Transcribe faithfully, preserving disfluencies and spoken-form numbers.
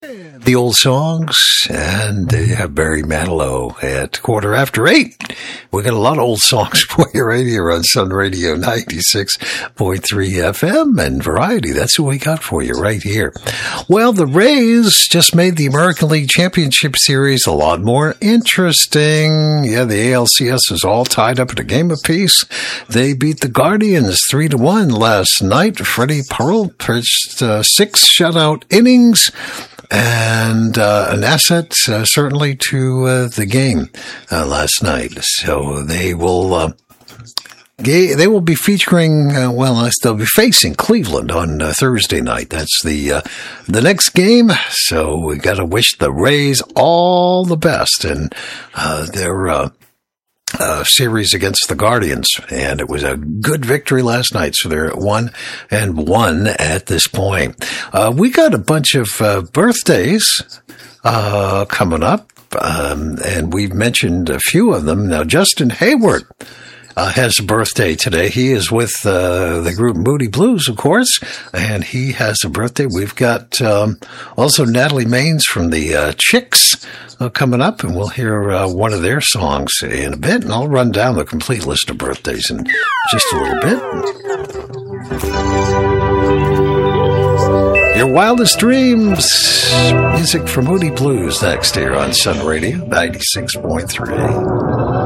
The old songs, and they have Barry Manilow at quarter after eight. We got a lot of old songs for you right here on Sun Radio ninety-six point three F M and Variety. That's what we got for you right here. Well, the Rays just made the American League Championship Series a lot more interesting. Yeah, the A L C S is all tied up at a game apiece. They beat the Guardians three to one last night. Freddie Pearl pitched uh, six shutout innings. And uh, an asset, uh, certainly, to uh, the game uh, last night. So they will uh, ga- they will be featuring, uh, well, they'll be facing Cleveland on uh, Thursday night. That's the uh, the next game. So we got to wish the Rays all the best. And uh, their uh, uh, series against the Guardians. And it was a good victory last night. So they're at one and one at this point. Uh, we got a bunch of uh, birthdays uh, coming up. Um, and we've mentioned a few of them. Now, Justin Hayward Uh, has a birthday today. He is with uh, the group Moody Blues, of course, and he has a birthday. We've got um, also Natalie Maines from the uh, Chicks uh, coming up, and we'll hear uh, one of their songs in a bit, and I'll run down the complete list of birthdays in just a little bit. Your Wildest Dreams, music from Moody Blues next here on Sun Radio ninety-six point three.